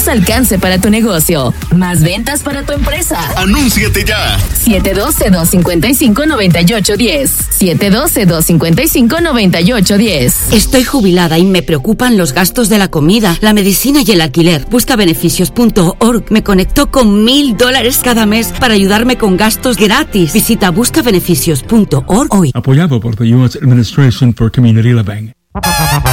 Más alcance para tu negocio. Más ventas para tu empresa. ¡Anúnciate ya! 712-255-9810. 712-255-9810. Estoy jubilada y me preocupan los gastos de la comida, la medicina y el alquiler. Buscabeneficios.org me conectó con $1,000 cada mes para ayudarme con gastos gratis. Visita buscabeneficios.org hoy. Apoyado por the U.S. Administration for Community Living.